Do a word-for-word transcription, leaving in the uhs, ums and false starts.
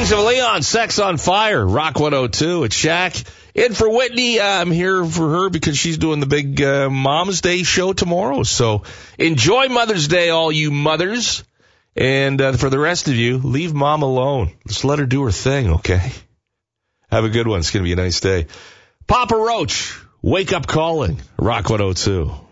Kings of Leon, Sex on Fire, Rock one oh two. It's Shaq. In for Whitney. I'm here for her because she's doing the big uh, Mom's Day show tomorrow. So enjoy Mother's Day, all you mothers. And uh, for the rest of you, leave Mom alone. Just let her do her thing, okay? Have a good one. It's going to be a nice day. Papa Roach, Wake Up Calling, Rock one oh two.